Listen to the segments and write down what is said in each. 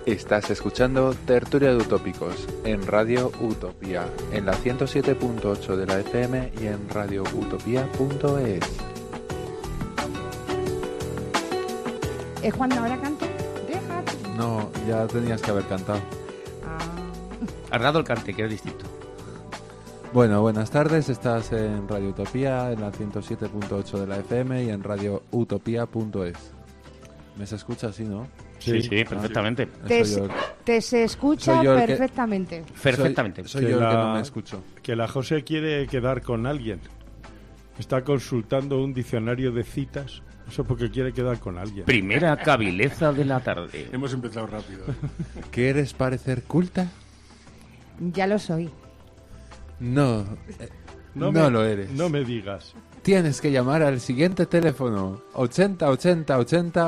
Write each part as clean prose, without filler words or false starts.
Estás escuchando Tertulia de Utópicos en Radio Utopía, en la 107.8 de la FM y en radioutopía.es. ¿Es cuando ahora canto? Déjate. No, ya tenías que haber cantado. Has dado el cante, que es distinto. Bueno, buenas tardes, estás en Radio Utopía, en la 107.8 de la FM y en radioutopía.es. ¿Me se escucha así, no? Sí, perfectamente. Te se escucha perfectamente. Perfectamente. Soy yo el que no me escucho. Que la José quiere quedar con alguien. Está consultando un diccionario de citas. Eso porque quiere quedar con alguien. Primera cabileza de la tarde. Hemos empezado rápido. ¿Quieres parecer culta? Ya lo soy. No, no lo eres. No me digas. Tienes que llamar al siguiente teléfono: 80 80 80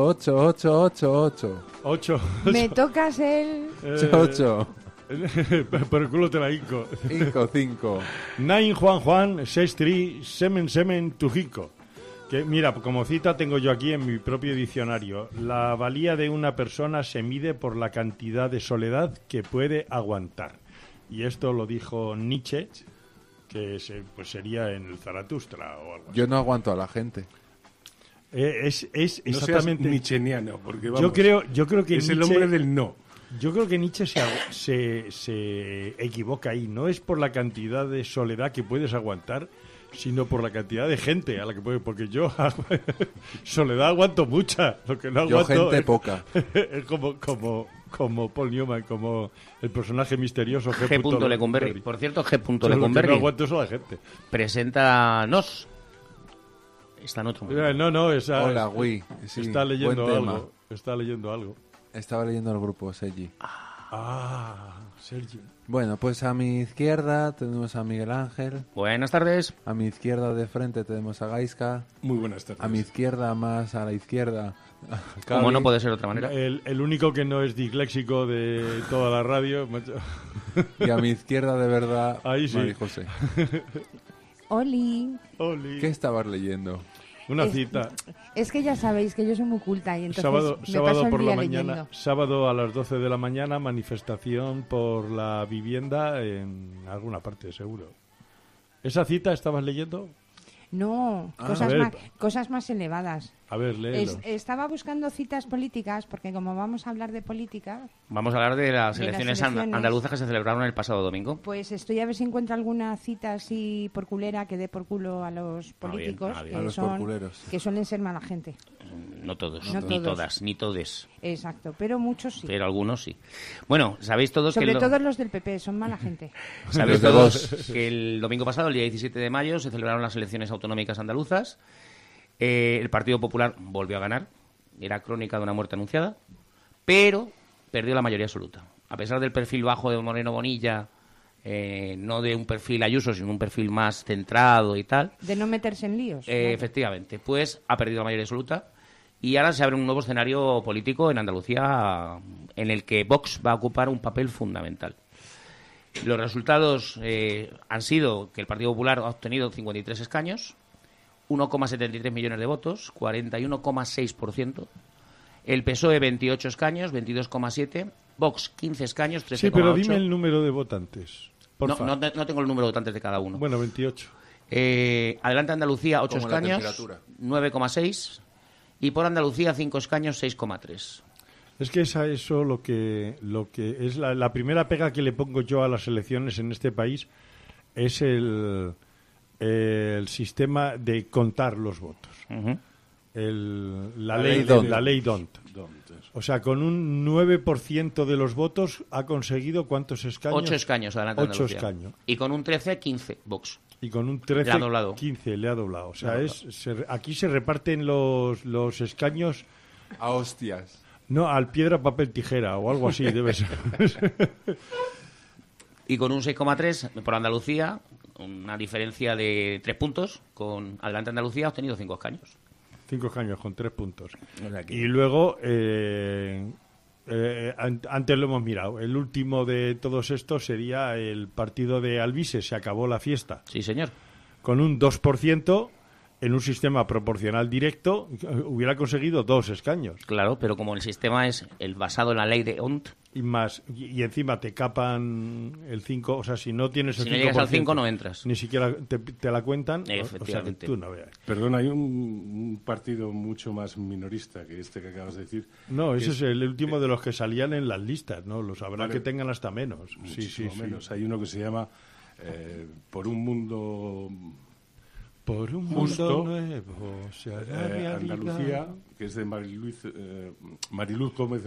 88888. 8. Me tocas el... 8. Por el culo te la hinco. 5. 9 Juan 63 Semen Tujico. Que mira, como cita tengo yo aquí en mi propio diccionario: la valía de una persona se mide por la cantidad de soledad que puede aguantar. Y esto lo dijo Nietzsche, que pues sería en el Zaratustra o algo así. Yo no aguanto a la gente. Es no exactamente nietzscheniano, porque vamos, yo creo que es Nietzsche, el hombre del no. Yo creo que Nietzsche se equivoca ahí. No es por la cantidad de soledad que puedes aguantar, sino por la cantidad de gente a la que puedes. Porque yo soledad aguanto mucha. Lo que no aguanto yo gente poca. Es como Paul Newman, como el personaje misterioso G. Lecumberri. Por cierto, G. Lo Lecumberri. que no aguanto es a la gente. Preséntanos. Está en otro mundo. No, esa. Hola, Gui. Sí, está leyendo buen tema. algo. Está leyendo algo. Estaba leyendo el grupo Sergi. Sergi. Bueno, pues a mi izquierda tenemos a Miguel Ángel. Buenas tardes. A mi izquierda de frente tenemos a Gaisca. Muy buenas tardes. A mi izquierda, más a la izquierda, Como no puede ser de otra manera. El único que no es disléxico de toda la radio. Y a mi izquierda de verdad, ahí sí. María José. Oli. ¿Qué estabas leyendo? Una cita. Es que ya sabéis que yo soy muy culta y entonces Sábado me paso el por día la mañana, leyendo. sábado a las 12 de la mañana, manifestación por la vivienda en alguna parte, seguro. ¿Esa cita estabas leyendo? No, cosas más elevadas. A ver, léelo. Estaba buscando citas políticas porque como vamos a hablar de política... Vamos a hablar de las elecciones andaluzas que se celebraron el pasado domingo. Pues estoy a ver si encuentro alguna cita así por culera que dé por culo a los políticos, bien. A los porculeros. que suelen ser mala gente. No todos, No ni todos. todas, ni todes. Exacto, pero muchos sí. Pero algunos sí. Bueno, sabéis todos Sobre que... todo los del PP, son mala gente. Sabéis Los de todos que el domingo pasado, el día 17 de mayo, se celebraron las elecciones autonómicas andaluzas. El Partido Popular volvió a ganar. Era crónica de una muerte anunciada. Pero perdió la mayoría absoluta. A pesar del perfil bajo de Moreno Bonilla, no de un perfil Ayuso, sino un perfil más centrado y tal. De no meterse en líos. Claro. Efectivamente. Pues ha perdido la mayoría absoluta. Y ahora se abre un nuevo escenario político en Andalucía en el que Vox va a ocupar un papel fundamental. Los resultados han sido que el Partido Popular ha obtenido 53 escaños, 1,73 millones de votos, 41,6%. El PSOE 28 escaños, 22,7%. Vox 15 escaños, 13,8%. Sí, pero dime el número de votantes. No tengo el número de votantes de cada uno. Bueno, 28. Adelante Andalucía 8 Como la escaños, temperatura. 9,6%. Y por Andalucía 5 escaños, 6,3%. Es que eso lo que es la primera pega que le pongo yo a las elecciones en este país es el sistema de contar los votos. Uh-huh. La ley D'Hondt. O sea, con un 9% de los votos ha conseguido ¿cuántos escaños? 8 escaños adelante 8 Andalucía. escaños. Y con un 13, 15 Vox. Y con un 13, Le ha doblado. 15 le ha doblado. O sea, aquí se reparten los escaños... A hostias. No, al piedra, papel, tijera o algo así debe ser. Y con un 6,3 por Andalucía, una diferencia de 3 puntos. Con Adelante Andalucía ha obtenido 5 escaños. 5 escaños con 3 puntos. O sea que- Y luego, antes lo hemos mirado, el último de todos estos sería el partido de Alvise, se acabó la fiesta, Sí, señor. con un 2%, en un sistema proporcional directo, hubiera conseguido 2 escaños. Claro, pero como el sistema es el basado en la ley de Hont, Y encima te capan el 5, o sea, si no tienes el 5%... Si no llegas al 5 no entras. Ni siquiera te la cuentan. Efectivamente. O sea, tú no veas. Perdón, hay un partido mucho más minorista que este que acabas de decir. No, ese es el último de los que salían en las listas, ¿no? Los habrá Vale. que tengan hasta menos. Muchísimo menos. Hay uno que se llama Por un mundo... Por un Justo, mundo nuevo se hará realidad. Andalucía, que es de Mariluz Gómez